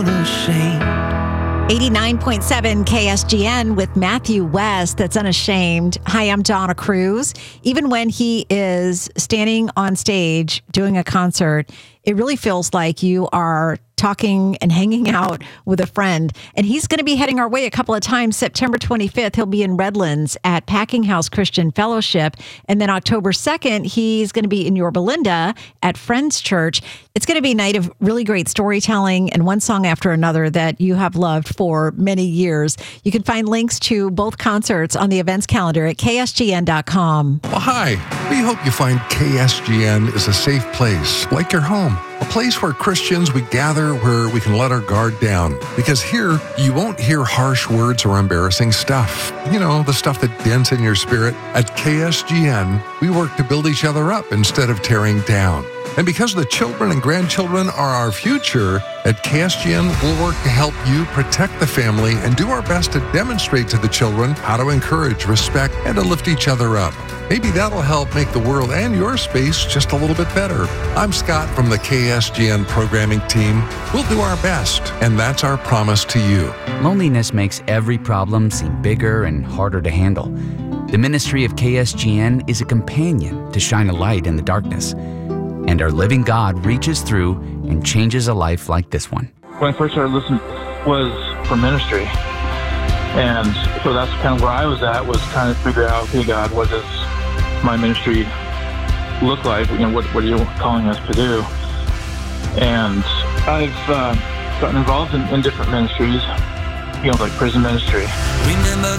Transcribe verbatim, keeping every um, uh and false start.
Unashamed. eighty-nine point seven K S G N with Matthew West. That's Unashamed. Hi, I'm Donna Cruz. Even when he is standing on stage doing a concert, it really feels like you are talking and hanging out with a friend. And he's going to be heading our way a couple of times. September twenty-fifth, he'll be in Redlands at Packing House Christian Fellowship. And then October second, he's going to be in Yorba Linda at Friends Church. It's going to be a night of really great storytelling and one song after another that you have loved for many years. You can find links to both concerts on the events calendar at K S G N dot com. Well, hi. We hope you find K S G N is a safe place, like your home. A place where Christians, we gather where we can let our guard down. Because here, you won't hear harsh words or embarrassing stuff. You know, the stuff that dents in your spirit. At K S G N, we work to build each other up instead of tearing down. And because the children and grandchildren are our future, at K S G N, we'll work to help you protect the family and do our best to demonstrate to the children how to encourage, respect, and to lift each other up. Maybe that'll help make the world and your space just a little bit better. I'm Scott from the K S G N programming team. We'll do our best, and that's our promise to you. Loneliness makes every problem seem bigger and harder to handle. The ministry of K S G N is a companion to shine a light in the darkness. And our living God reaches through and changes a life like this one. When I first started listening was for ministry. And so that's kind of where I was at, was trying to figure out, okay, God, what does my ministry look like? You know, what, what are you calling us to do? And I've uh, gotten involved in, in different ministries, you know, like prison ministry. Remember